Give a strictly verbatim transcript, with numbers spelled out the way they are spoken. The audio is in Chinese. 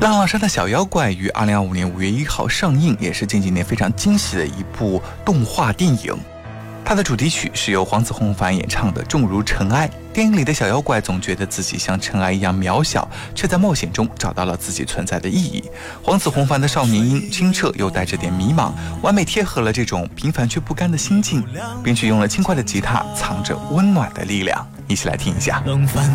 浪浪山的小妖怪于二零二五年五月一号上映，也是近几年非常惊喜的一部动画电影。它的主题曲是由黄子弘凡演唱的《重如尘埃》。电影里的小妖怪总觉得自己像尘埃一样渺小，却在冒险中找到了自己存在的意义。黄子弘凡的少年音清澈又带着点迷茫，完美贴合了这种平凡却不甘的心境。编曲用了轻快的吉他，藏着温暖的力量。一起来听一下。 冷饭